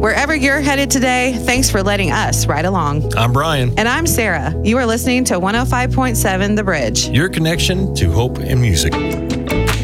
Wherever you're headed today, thanks for letting us ride along. I'm Brian. And I'm Sarah. You are listening to 105.7 The Bridge. Your connection to hope and music.